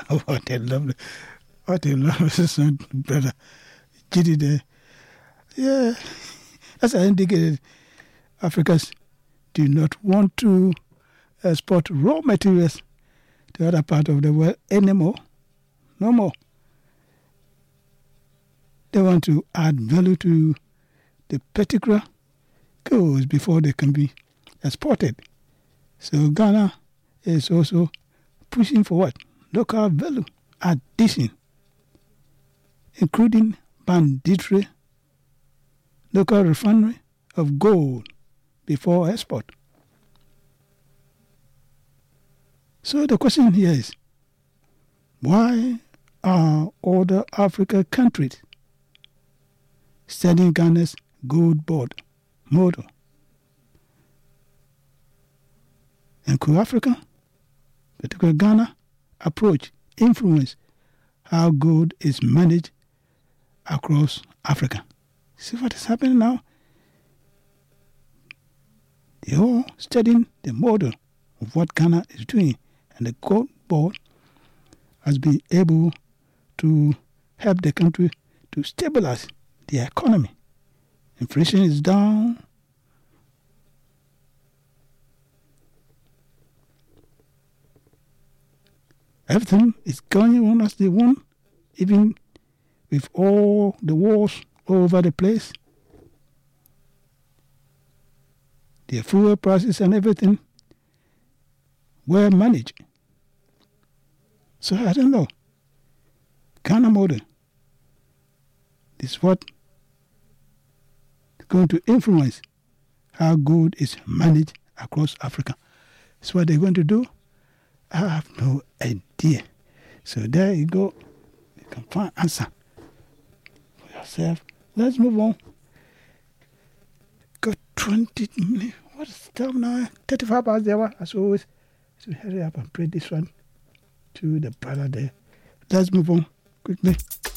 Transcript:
What a lovely son, brother. Giddy there. Yeah, as I indicated, Africans do not want to export raw materials to other part of the world anymore. No more. They want to add value to the particular goods before they can be exported. So Ghana is also pushing for what? Local value addition, including banditry, local refinery of gold before export. So the question here is, why are other African countries studying Ghana's gold board model? And could Africa, particularly Ghana, approach influence how gold is managed across Africa? See what is happening now? They are studying the model of what Ghana is doing, and the gold board has been able to help the country to stabilize the economy. Inflation is down. Everything is going on as they want, even with all the wars all over the place. The fuel prices and everything were managed. So I don't know. Ghana model is what is going to influence how gold is managed across Africa. It's what they're going to do. I have no idea. So there you go. You can find answer for yourself. Let's move on. Got 20 minutes. What's the time now? 35 hours there. As always. So hurry up and pray this one to the brother there. Let's move on quickly.